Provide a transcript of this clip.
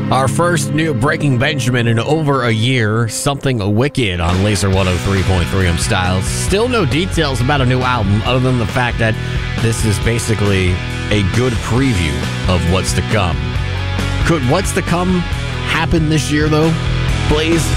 Our first new Breaking Benjamin in over a year, Something Wicked on Laser 103.3. I'm Styles. Still no details about a new album other than the fact that this is basically a good preview of what's to come. Could what's to come happen this year, though? Blaze,